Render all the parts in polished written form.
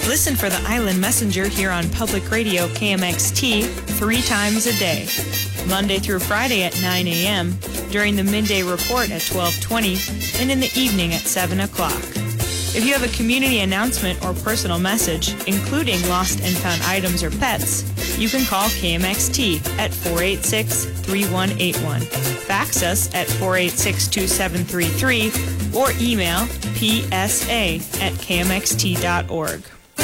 Listen for the Island Messenger here on Public Radio KMXT 3 times a day, Monday through Friday at 9 a.m., during the midday report at 12:20, and in the evening at 7 o'clock. If you have a community announcement or personal message, including lost and found items or pets, you can call KMXT at 486-3181. Fax us at 486-2733 or email psa@kmxt.org.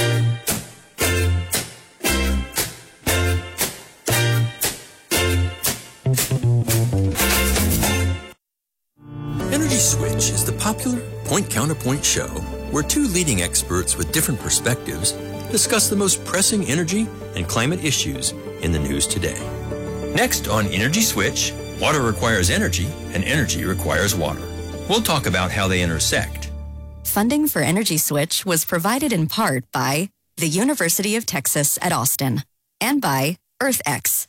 Energy Switch is the popular point-counterpoint show where two leading experts with different perspectives discuss the most pressing energy and climate issues in the news today. Next on Energy Switch, water requires energy and energy requires water. We'll talk about how they intersect. Funding for Energy Switch was provided in part by the University of Texas at Austin and by EarthX.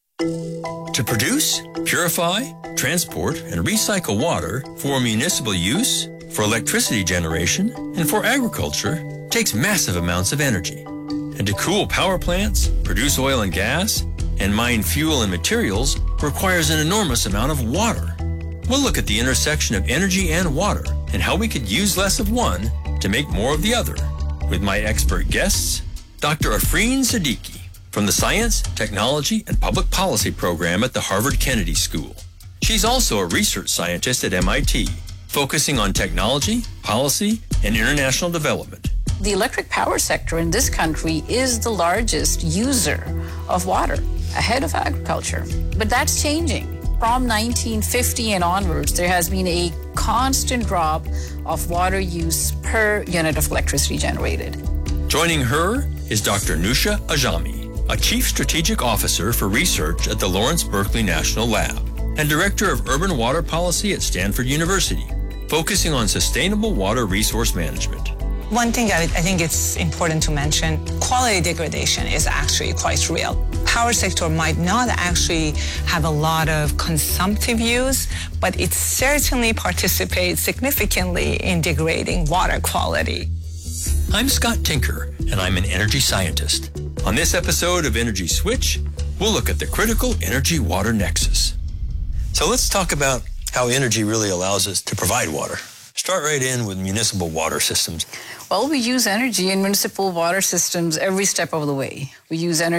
To produce, purify, transport, and recycle water for municipal use, for electricity generation, and for agriculture takes massive amounts of energy. And to cool power plants, produce oil and gas, and mine fuel and materials requires an enormous amount of water. We'll look at the intersection of energy and water and how we could use less of one to make more of the other with my expert guests, Dr. Afreen Siddiqui from the Science, Technology, and Public Policy program at the Harvard Kennedy School. She's also a research scientist at MIT, focusing on technology, policy, and international development. The electric power sector in this country is the largest user of water, ahead of agriculture. But that's changing. From 1950 and onwards, there has been a constant drop of water use per unit of electricity generated. Joining her is Dr. Nusha Ajami, a Chief Strategic Officer for Research at the Lawrence Berkeley National Lab and Director of Urban Water Policy at Stanford University, focusing on sustainable water resource management. One thing I think it's important to mention, quality degradation is actually quite real. Power sector might not actually have a lot of consumptive use, but it certainly participates significantly in degrading water quality. I'm Scott Tinker, and I'm an energy scientist. On this episode of Energy Switch, we'll look at the critical energy-water nexus. So let's talk about how energy really allows us to provide water. Start right in with municipal water systems. Well, we use energy in municipal water systems every step of the way. We use energy